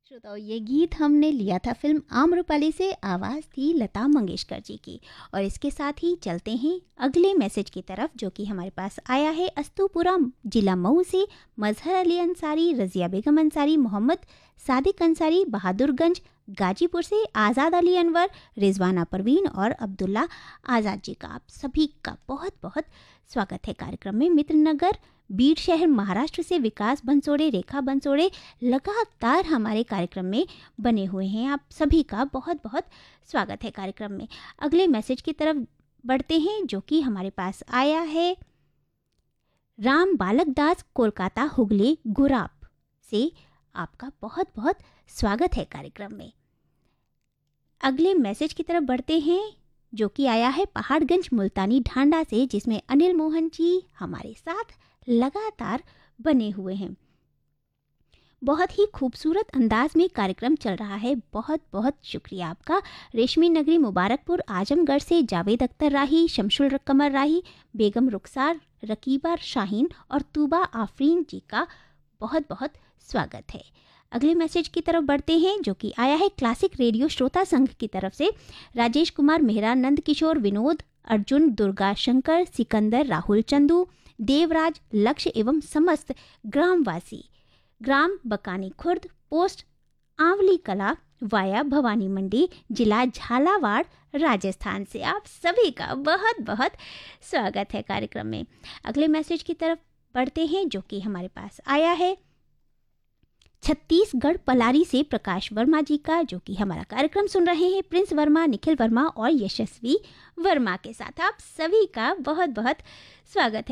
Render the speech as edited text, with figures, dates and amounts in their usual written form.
श्रोताओं, ये गीत हमने लिया था फिल्म आम्रपाली से। आवाज़ थी लता मंगेशकर जी की। और इसके साथ ही चलते हैं अगले मैसेज की तरफ, जो कि हमारे पास आया है अस्तुपुरा जिला मऊ से। मजहर अली अंसारी, रजिया बेगम अंसारी, मोहम्मद सादिक अंसारी, बहादुरगंज गाजीपुर से आज़ाद अली अनवर, रिजवाना परवीन और अब्दुल्ला आज़ाद जी का, आप सभी का बहुत बहुत स्वागत है कार्यक्रम में। मित्रनगर बीड़ शहर महाराष्ट्र से विकास बंसोड़े, रेखा बंसोड़े लगातार हमारे कार्यक्रम में बने हुए हैं। आप सभी का बहुत बहुत स्वागत है कार्यक्रम में। अगले मैसेज की तरफ बढ़ते हैं, जो कि हमारे पास आया है राम बालक दास, कोलकाता हुगली गुराप से। आपका बहुत बहुत स्वागत है कार्यक्रम में। अगले मैसेज की तरफ बढ़ते हैं, जो कि आया है पहाड़गंज मुल्तानी ढांडा से, जिसमें अनिल मोहन जी हमारे साथ लगातार बने हुए हैं। बहुत ही खूबसूरत अंदाज में कार्यक्रम चल रहा है, बहुत बहुत शुक्रिया आपका। रेशमी नगरी मुबारकपुर आजमगढ़ से जावेद अख्तर राही, शमशुल कमर राही, बेगम रुखसार, रकीबा शाहीन और तूबा आफरीन जी का बहुत बहुत स्वागत है। अगले मैसेज की तरफ बढ़ते हैं, जो कि आया है क्लासिक रेडियो श्रोता संघ की तरफ से। राजेश कुमार मेहरा, नंद किशोर, विनोद, अर्जुन, दुर्गा शंकर, सिकंदर, राहुल, चंदू, देवराज, लक्ष्य एवं समस्त ग्रामवासी, ग्राम बकानी खुर्द, पोस्ट आंवली कला, वाया भवानी मंडी, जिला झालावाड़, राजस्थान से आप सभी का बहुत बहुत स्वागत है कार्यक्रम में। अगले मैसेज की तरफ बढ़ते हैं, जो कि हमारे पास आया है छत्तीसगढ़ पलारी से प्रकाश वर्मा जी का, जो कि हमारा कार्यक्रम सुन रहे हैं प्रिंस वर्मा, निखिल वर्मा और यशस्वी वर्मा के साथ। आप सभी का बहुत बहुत स्वागत है।